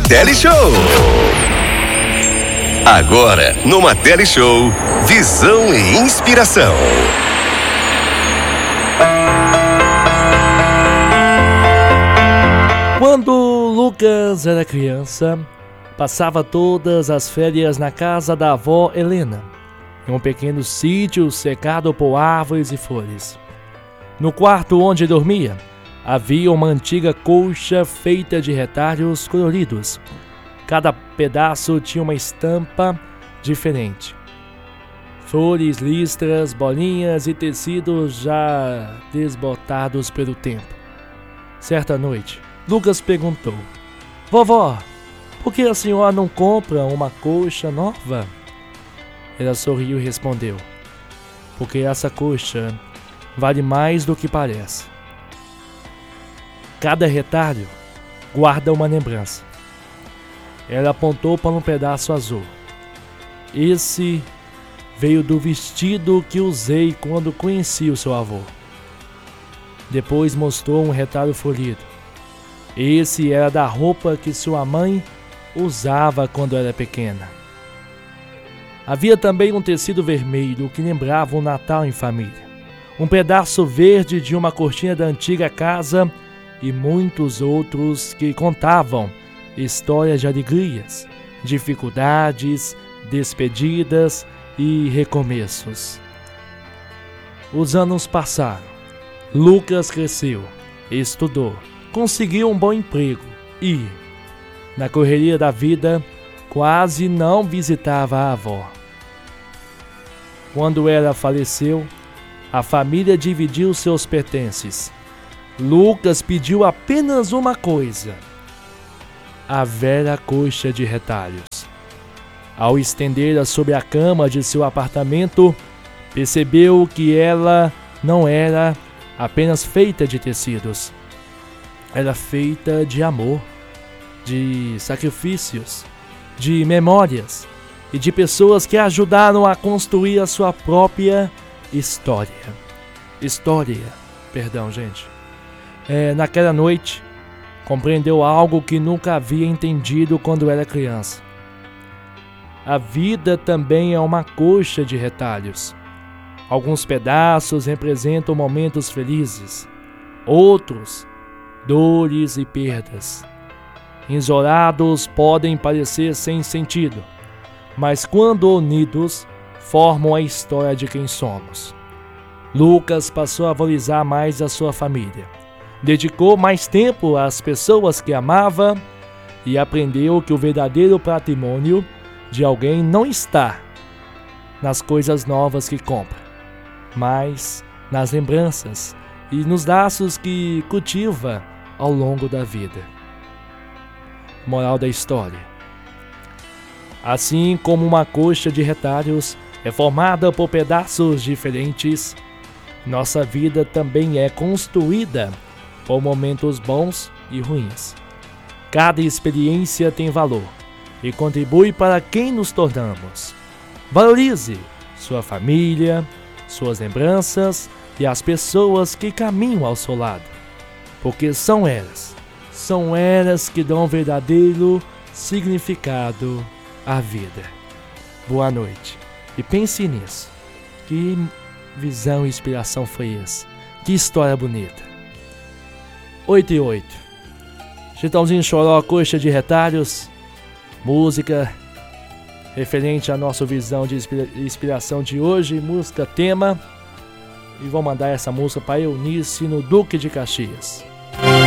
Mateli Show. Agora, no Mateli Show, visão e inspiração. Quando Lucas era criança, passava todas as férias na casa da avó Helena, em um pequeno sítio cercado por árvores e flores. No quarto onde dormia, havia uma antiga colcha feita de retalhos coloridos. Cada pedaço tinha uma estampa diferente. Flores, listras, bolinhas e tecidos já desbotados pelo tempo. Certa noite, Lucas perguntou: "Vovó, por que a senhora não compra uma colcha nova?" Ela sorriu e respondeu: "Porque essa colcha vale mais do que parece. Cada retalho guarda uma lembrança." Ela apontou para um pedaço azul. "Esse veio do vestido que usei quando conheci o seu avô." Depois mostrou um retalho florido. "Esse era da roupa que sua mãe usava quando era pequena." Havia também um tecido vermelho que lembrava um Natal em família, um pedaço verde de uma cortina da antiga casa e muitos outros que contavam histórias de alegrias, dificuldades, despedidas e recomeços. Os anos passaram. Lucas cresceu, estudou, conseguiu um bom emprego e, na correria da vida, quase não visitava a avó. Quando ela faleceu, a família dividiu seus pertences. Lucas pediu apenas uma coisa: a velha colcha de retalhos. Ao estender-a sobre a cama de seu apartamento, percebeu que ela não era apenas feita de tecidos. Era feita de amor, de sacrifícios, de memórias e de pessoas que ajudaram a construir a sua própria história. Naquela noite, compreendeu algo que nunca havia entendido quando era criança. A vida também é uma colcha de retalhos. Alguns pedaços representam momentos felizes, outros, dores e perdas. Isolados podem parecer sem sentido, mas quando unidos, formam a história de quem somos. Lucas passou a valorizar mais a sua família, dedicou mais tempo às pessoas que amava e aprendeu que o verdadeiro patrimônio de alguém não está nas coisas novas que compra, mas nas lembranças e nos laços que cultiva ao longo da vida. Moral da história: assim como uma colcha de retalhos é formada por pedaços diferentes, nossa vida também é construída por momentos bons e ruins. Cada experiência tem valor e contribui para quem nos tornamos. Valorize sua família, suas lembranças e as pessoas que caminham ao seu lado, porque são elas que dão verdadeiro significado à vida. Boa noite e pense nisso. Que visão e inspiração foi essa? Que história bonita. 8:08. Chitãozinho Choró, colcha de retalhos. Música referente à nossa visão de inspiração de hoje, música tema. E vou mandar essa música para Eunice no Duque de Caxias.